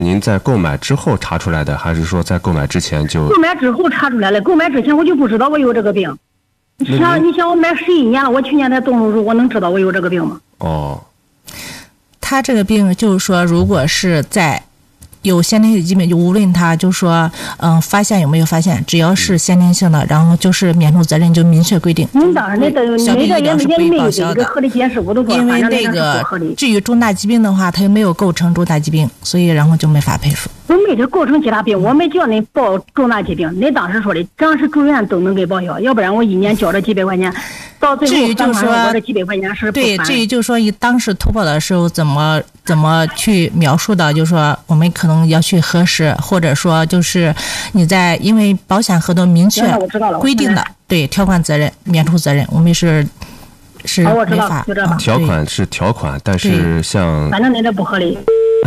您在购买之后查出来的，还是说在购买之前就？ 购买之后查出来了，购买之前我就不知道我有这个病。你想我买11年了，我去年才动手术，我能知道我有这个病吗？ 哦， 他这个病就是说，如果是在有先天性疾病，就无论他就说发现有没有发现，只要是先天性的，然后就是免除责任就明确规定。 您当然那个没这也没有一个合理解释，我都说因为那个至于重大疾病的话，他又没有构成重大疾病，所以然后就没法赔付。 我没这构成其他病，我没叫你报重大疾病，你当时说的只要是住院都能给报销，要不然我1年交这几百块钱，到最后至于就是说我这几百块钱是不对，至于就是说你当时投保的时候怎么去描述的，就是说我们可能要去核实，或者说就是你在因为保险合同明确规定的对条款责任免除责任，我们是没法。 条款是条款，但是像反正你这不合理。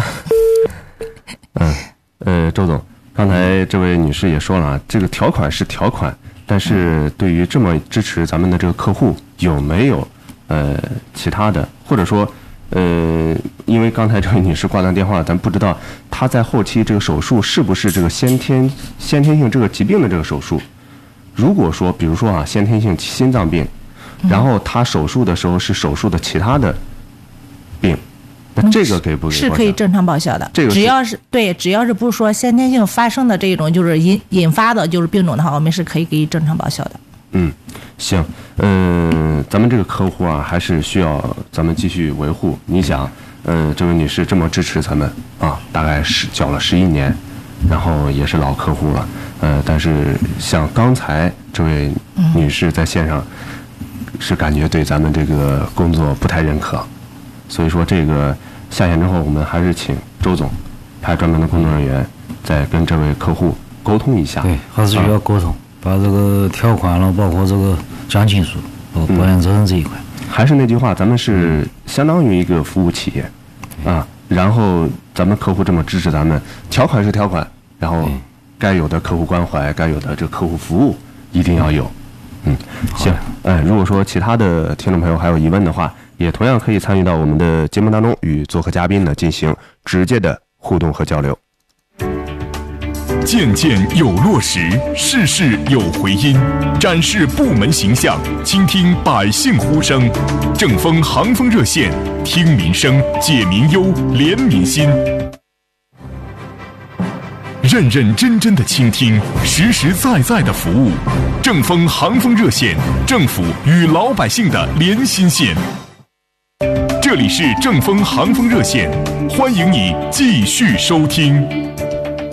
周总，刚才这位女士也说了啊，这个条款是条款，但是对于这么支持咱们的这个客户，有没有其他的，或者说因为刚才这位女士挂断电话，咱不知道她在后期这个手术是不是这个先天性这个疾病的这个手术。如果说比如说啊先天性心脏病，然后她手术的时候是手术的其他的病，那这个给不给？ 是可以正常报销的。 这个只要是不是说先天性发生的这种就是引发的就是病种的话，我们是可以给正常报销的。 行，咱们这个客户啊，还是需要咱们继续维护。你想，这位女士这么支持咱们啊，大概是缴了11年，然后也是老客户了，但是像刚才这位女士在线上，是感觉对咱们这个工作不太认可，所以说这个下线之后，我们还是请周总派专门的工作人员再跟这位客户沟通一下。 对，还是需要沟通。把这个条款了，包括这个讲清楚，保险责任这一块。 还是那句话，咱们是相当于一个服务企业，啊，然后咱们客户这么支持咱们，条款是条款，然后该有的客户关怀，该有的这客户服务一定要有。行，如果说其他的听众朋友还有疑问的话，也同样可以参与到我们的节目当中，与做客嘉宾呢进行直接的互动和交流。 件件有落实，事事有回音，展示部门形象，倾听百姓呼声。正风航风热线，听民生，解民忧，怜民心。认认真真的倾听，实实在在的服务。正风航风热线，政府与老百姓的连心线。这里是正风航风热线，欢迎你继续收听。